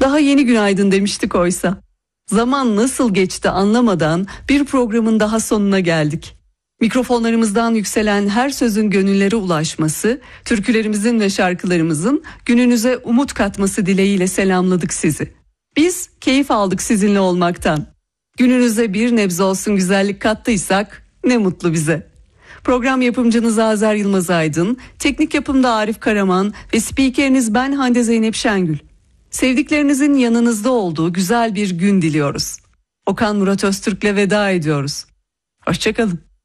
Daha yeni günaydın demiştik oysa. Zaman nasıl geçti anlamadan bir programın daha sonuna geldik. Mikrofonlarımızdan yükselen her sözün gönüllere ulaşması, türkülerimizin ve şarkılarımızın gününüze umut katması dileğiyle selamladık sizi. Biz keyif aldık sizinle olmaktan. Gününüze bir nebze olsun güzellik kattıysak ne mutlu bize. Program yapımcınız Azer Yılmaz Aydın, teknik yapımda Arif Karaman ve spikeriniz ben Hande Zeynep Şengül. Sevdiklerinizin yanınızda olduğu güzel bir gün diliyoruz. Okan Murat Öztürk'le veda ediyoruz. Hoşça kalın.